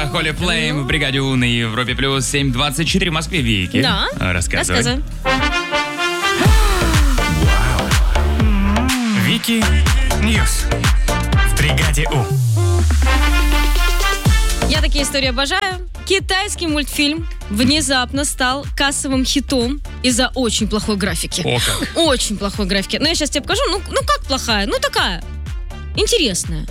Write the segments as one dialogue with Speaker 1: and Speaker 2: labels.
Speaker 1: Это Holy Flame в бригаде У на Европе плюс 7:24 в Москве. Вики.
Speaker 2: Да.
Speaker 1: Рассказывай.
Speaker 3: Вики Ньюс в бригаде У.
Speaker 2: Я такие истории обожаю. Китайский мультфильм внезапно стал кассовым хитом из-за очень плохой графики.
Speaker 1: О, как.
Speaker 2: Очень плохой графики. Но я сейчас тебе покажу. Ну как плохая? Ну такая. Интересная.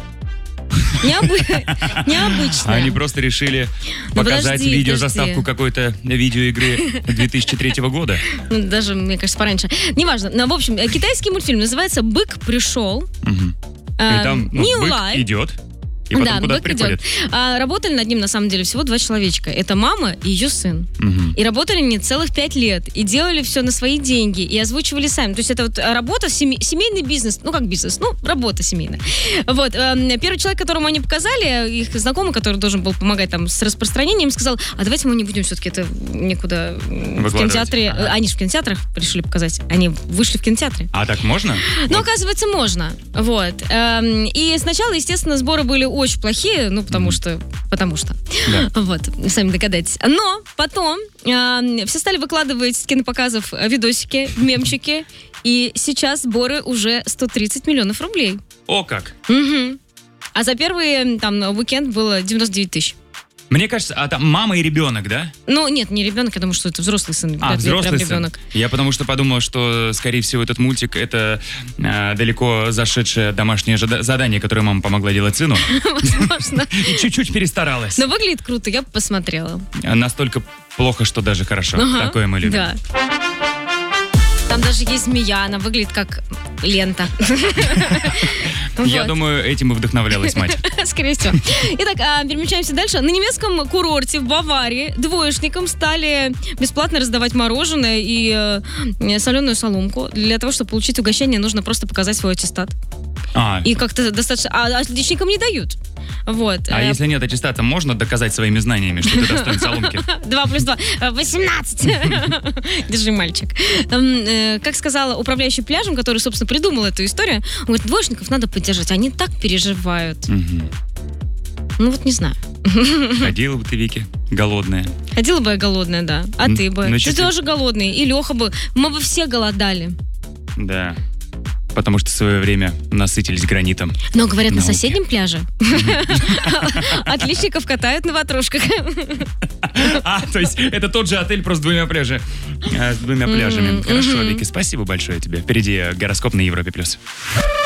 Speaker 2: Необычная.
Speaker 1: Они просто решили показать
Speaker 2: подожди,
Speaker 1: видеозаставку какой-то видеоигры 2003 года.
Speaker 2: Ну, даже, мне кажется, пораньше. Неважно. Но, в общем, китайский мультфильм называется «Бык пришел».
Speaker 1: И там
Speaker 2: New
Speaker 1: бык
Speaker 2: Life.
Speaker 1: идет, и потом куда-то
Speaker 2: бык
Speaker 1: приходит.
Speaker 2: идет. Работали над ним, на самом деле, всего 2 человечка. Это мама и ее сын. И работали они целых 5 лет. И делали все на свои деньги. И озвучивали сами. То есть это вот работа, семейный бизнес. Ну, как бизнес? Ну, работа семейная. Вот. Первый человек, которому они показали, их знакомый, который должен был помогать там с распространением, сказал, а давайте мы не будем все-таки это никуда в кинотеатре. Они же в кинотеатрах решили показать. Они вышли в кинотеатре.
Speaker 1: А так можно?
Speaker 2: Ну, оказывается, можно. Вот. И сначала, естественно, сборы были очень плохие, ну, потому что.
Speaker 1: Да.
Speaker 2: Вот, сами догадайтесь. Но потом все стали выкладывать с кинопоказов видосики, мемчики, и сейчас сборы уже 130 миллионов рублей.
Speaker 1: О, как.
Speaker 2: Угу. А за первый там уикенд было 99 тысяч.
Speaker 1: Мне кажется, а там мама и ребенок, да?
Speaker 2: Ну, нет, не ребенок, я думаю, что это взрослый сын.
Speaker 1: Взрослый сын.
Speaker 2: Ребенок.
Speaker 1: Я потому что подумал, что, скорее всего, этот мультик — это далеко зашедшее домашнее задание, которое мама помогла делать сыну.
Speaker 2: Возможно.
Speaker 1: И чуть-чуть перестаралась.
Speaker 2: Но выглядит круто, я бы посмотрела.
Speaker 1: Настолько плохо, что даже хорошо. Такое мы любим.
Speaker 2: Да. Там даже есть змея, она выглядит как лента.
Speaker 1: Я думаю, этим и вдохновлялась мать.
Speaker 2: Скорее всего. Итак, перемещаемся дальше. На немецком курорте в Баварии двоечникам стали бесплатно раздавать мороженое и соленую соломку. Для того, чтобы получить угощение, нужно просто показать свой аттестат. И как-то достаточно... А отличникам не дают. Вот.
Speaker 1: А если нет аттестата, можно доказать своими знаниями, что ты достоин соломки?
Speaker 2: 2 плюс 2. 18. Держи, мальчик. Как сказала управляющий пляжем, который, собственно, придумал эту историю, он говорит, двоечников надо поддержать. Они так переживают. Ну вот не знаю.
Speaker 1: Ходила бы ты, Вики, голодная.
Speaker 2: Ходила бы я голодная, да. А ты бы? Ты тоже голодный. И Леха бы. Мы бы все голодали.
Speaker 1: Да. Потому что в свое время насытились гранитом.
Speaker 2: Но, говорят, на соседнем пляже отличников катают на ватрушках.
Speaker 1: То есть это тот же отель, просто с 2 пляжами. Хорошо, Вики, спасибо большое тебе. Впереди гороскоп на Европе+.